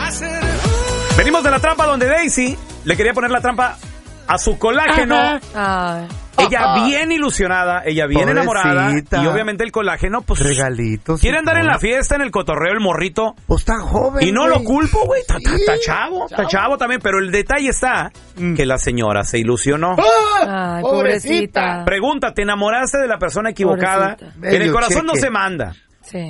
Venimos de la trampa donde Daisy le quería poner la trampa a su colágeno. Ella bien ilusionada, ella bien enamorada. Y obviamente el colágeno, pues... regalitos. Quiere andar en la fiesta, en el cotorreo, el morrito. Pues está joven, y no güey. lo culpo, güey. Está chavo también. Pero el detalle está que la señora se ilusionó. Ay, pobrecita. Pregunta, ¿te enamoraste de la persona equivocada? Pobrecita. En el corazón no se manda. Sí.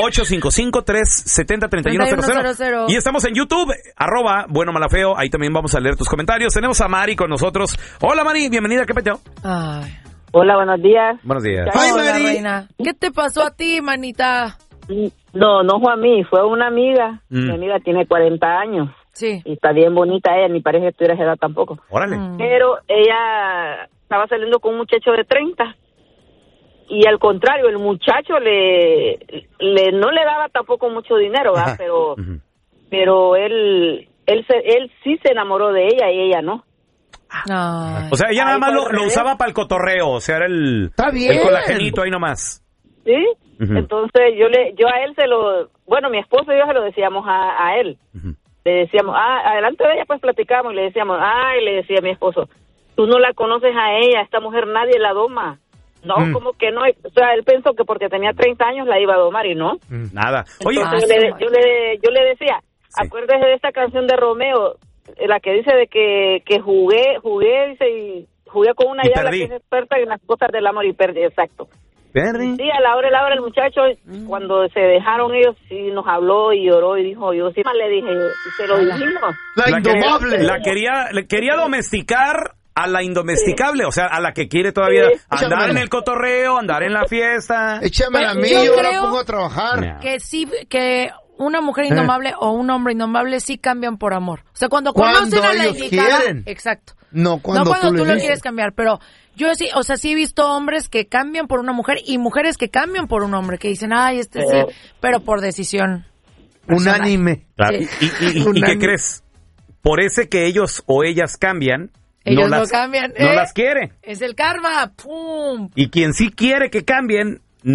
1-855-370-3100. Y estamos en YouTube, @buenomalafeo. Ahí también vamos a leer tus comentarios. Tenemos a Mari con nosotros. Hola, Mari, bienvenida. ¿Qué peteo? Hola, buenos días. Buenos días. Hola, reina. ¿Qué te pasó a ti, manita? No fue a mí, fue a una amiga. Mi amiga tiene 40 años. Sí. Y está bien bonita ella, ni parece que tuviera esa edad tampoco. Órale. Pero ella estaba saliendo con un muchacho de 30. Y al contrario, el muchacho no le daba tampoco mucho dinero, ¿verdad? Pero él sí se enamoró de ella y ella no. O sea, ella nada más lo usaba para el cotorreo, o sea, era el colagenito ahí nomás. Sí, entonces yo a él bueno, mi esposo y yo se lo decíamos a él. Le decíamos, adelante de ella pues platicábamos y le decíamos, le decía mi esposo, tú no la conoces a ella, esta mujer nadie la doma. No, como que no, o sea, él pensó que porque tenía 30 años la iba a domar y no. Nada. Oye, yo le decía, acuérdese de esta canción de Romeo, la que dice de que jugué, dice, y jugué con una diabla que es experta en las cosas del amor y perdí, exacto. Perdí. Sí, a la hora el muchacho, cuando se dejaron ellos, sí nos habló y lloró y dijo, yo sí más le dije, se lo dijimos. La indomable. Le quería domesticar a la indomesticable, o sea, a la que quiere todavía andar en el cotorreo, andar en la fiesta. Échame a mí, yo la pongo a trabajar. Que sí, que una mujer indomable o un hombre indomable sí cambian por amor. O sea, cuando conocen a la indicada, quieren. Exacto. No cuando tú lo dices. quieres cambiar, pero yo sí, o sea, sí he visto hombres que cambian por una mujer y mujeres que cambian por un hombre, que dicen, sí, pero por decisión personal. Unánime. Claro. Sí. ¿Y qué crees? Por ese que ellos o ellas cambian, ellos no cambian. No las quiere. Es el karma. ¡Pum! Y quien sí quiere que cambien,